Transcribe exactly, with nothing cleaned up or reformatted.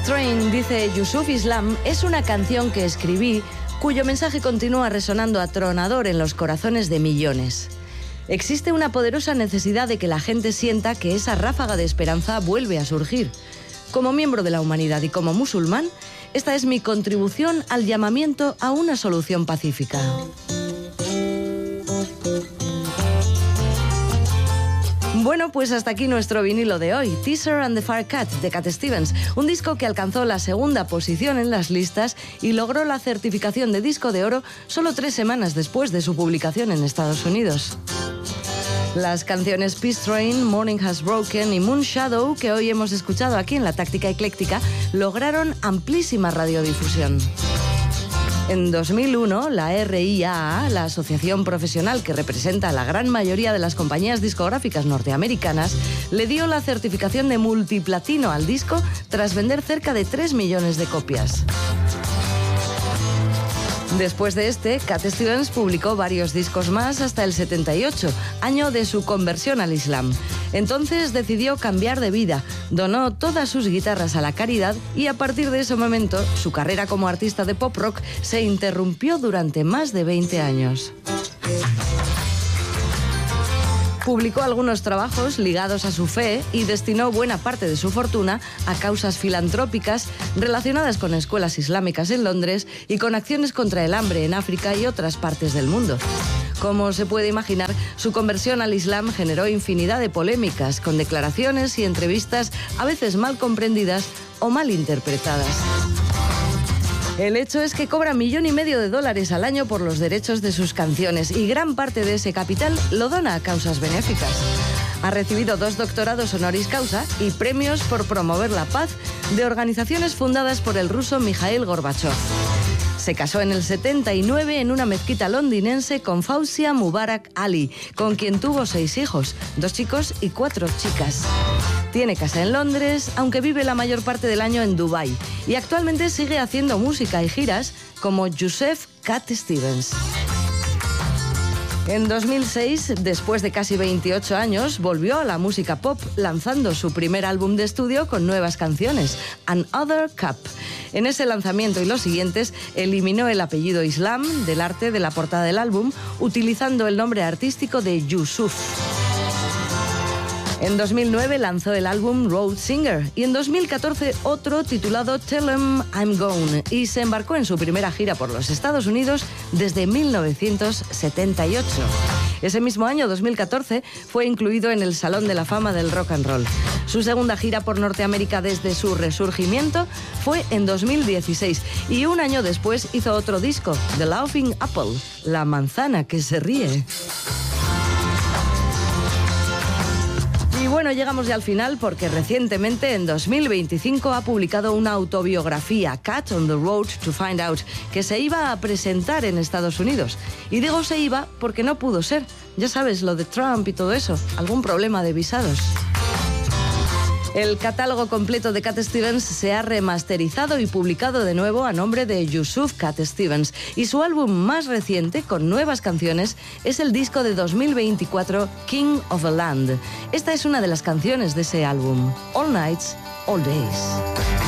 Train, dice Yusuf Islam, es una canción que escribí cuyo mensaje continúa resonando atronador en los corazones de millones. Existe una poderosa necesidad de que la gente sienta que esa ráfaga de esperanza vuelve a surgir. Como miembro de la humanidad y como musulmán, esta es mi contribución al llamamiento a una solución pacífica. Bueno, pues hasta aquí nuestro vinilo de hoy, Teaser and the Far Cat, de Cat Stevens, un disco que alcanzó la segunda posición en las listas y logró la certificación de disco de oro solo tres semanas después de su publicación en Estados Unidos. Las canciones Peace Train, Morning Has Broken y Moon Shadow, que hoy hemos escuchado aquí en la Táctica Ecléctica, lograron amplísima radiodifusión. En dos mil uno, la R I A A, la asociación profesional que representa a la gran mayoría de las compañías discográficas norteamericanas, le dio la certificación de multiplatino al disco tras vender cerca de tres millones de copias. Después de este, Cat Stevens publicó varios discos más hasta el setenta y ocho, año de su conversión al Islam. Entonces decidió cambiar de vida, donó todas sus guitarras a la caridad y a partir de ese momento, su carrera como artista de pop rock se interrumpió durante más de veinte años. Publicó algunos trabajos ligados a su fe y destinó buena parte de su fortuna a causas filantrópicas relacionadas con escuelas islámicas en Londres y con acciones contra el hambre en África y otras partes del mundo. Como se puede imaginar, su conversión al Islam generó infinidad de polémicas, con declaraciones y entrevistas a veces mal comprendidas o mal interpretadas. El hecho es que cobra millón y medio de dólares al año por los derechos de sus canciones y gran parte de ese capital lo dona a causas benéficas. Ha recibido dos doctorados honoris causa y premios por promover la paz de organizaciones fundadas por el ruso Mikhail Gorbachev. Se casó en el setenta y nueve en una mezquita londinense con Fawzia Mubarak Ali, con quien tuvo seis hijos, dos chicos y cuatro chicas. Tiene casa en Londres, aunque vive la mayor parte del año en Dubái, y actualmente sigue haciendo música y giras como Yusuf Cat Stevens. En dos mil seis, después de casi veintiocho años, volvió a la música pop lanzando su primer álbum de estudio con nuevas canciones, Another Cup. En ese lanzamiento y los siguientes eliminó el apellido Islam del arte de la portada del álbum, utilizando el nombre artístico de Yusuf. En dos mil nueve lanzó el álbum Road Singer y en dos mil catorce otro titulado Tell 'em I'm Gone y se embarcó en su primera gira por los Estados Unidos desde mil novecientos setenta y ocho. Ese mismo año, dos mil catorce, fue incluido en el Salón de la Fama del Rock and Roll. Su segunda gira por Norteamérica desde su resurgimiento fue en dos mil dieciséis y un año después hizo otro disco, The Laughing Apple, La manzana que se ríe. Y bueno, llegamos ya al final porque recientemente, en dos mil veinticinco, ha publicado una autobiografía, Cat on the Road to Find Out, que se iba a presentar en Estados Unidos. Y digo se iba porque no pudo ser. Ya sabes, lo de Trump y todo eso. Algún problema de visados. El catálogo completo de Cat Stevens se ha remasterizado y publicado de nuevo a nombre de Yusuf Cat Stevens y su álbum más reciente, con nuevas canciones, es el disco de dos mil veinticuatro, King of a Land. Esta es una de las canciones de ese álbum, All Nights, All Days.